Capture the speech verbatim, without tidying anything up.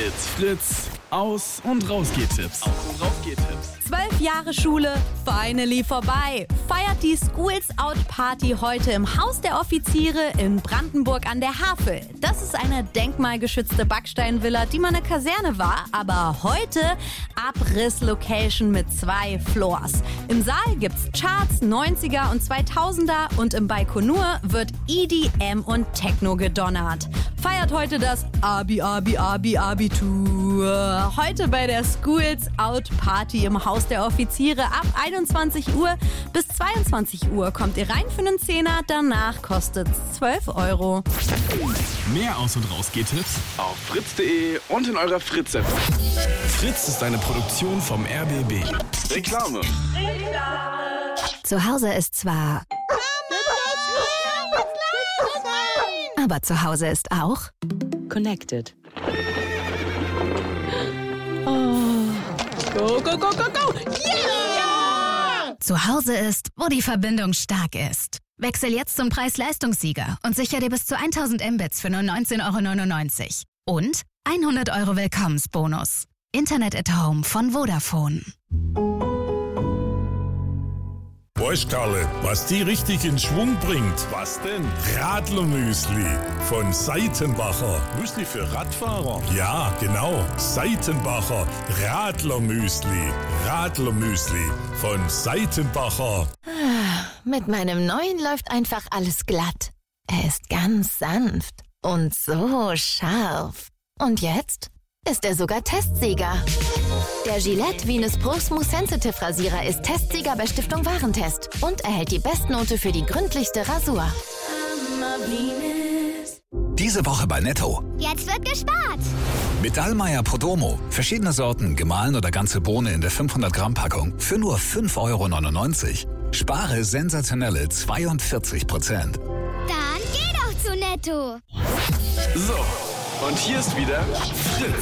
It's Fritz Aus- und Rausgeht-Tipps. Aus- und Rausgeht-Tipps. Zwölf Jahre Schule, finally vorbei. Feiert die Schools Out Party heute im Haus der Offiziere in Brandenburg an der Havel. Das ist eine denkmalgeschützte Backsteinvilla, die mal eine Kaserne war, aber heute Abriss-Location mit zwei Floors. Im Saal gibt's Charts, neunziger und zweitausender und im Baikonur wird E D M und Techno gedonnert. Feiert heute das Abi, Abi, Abi, Abitur. Heute bei der Schools Out Party im Haus der Offiziere ab einundzwanzig Uhr bis zweiundzwanzig Uhr kommt ihr rein für einen Zehner, danach kostet es zwölf Euro. Mehr Aus- und Rausgeht-Tipps auf fritz punkt de und in eurer Fritz-App. Fritz ist eine Produktion vom R B B. Reklame. Zu Hause ist zwar... Aber zu Hause ist auch... Connected. Oh. Go, go, go, go, go! Yeah! Zu Hause ist, wo die Verbindung stark ist. Wechsel jetzt zum Preis-Leistungssieger und sicher dir bis zu tausend Mbits für nur neunzehn Euro neunundneunzig. Und hundert Euro Willkommensbonus. Internet at Home von Vodafone. Weißt Karle, was die richtig in Schwung bringt? Was denn? Radlermüsli von Seitenbacher. Müsli für Radfahrer. Ja, genau. Seitenbacher Radlermüsli. Radlermüsli von Seitenbacher. Mit meinem neuen läuft einfach alles glatt. Er ist ganz sanft und so scharf. Und jetzt ist er sogar Testsieger. Der Gillette Venus Pro Smooth Sensitive Rasierer ist Testsieger bei Stiftung Warentest und erhält die Bestnote für die gründlichste Rasur. Diese Woche bei Netto. Jetzt wird gespart. Mit Dallmayr Prodomo. Verschiedene Sorten, gemahlen oder ganze Bohne in der fünfhundert Gramm Packung für nur fünf Euro neunundneunzig. Spare sensationelle zweiundvierzig Prozent. Dann geh doch zu Netto. So, und hier ist wieder Fritz.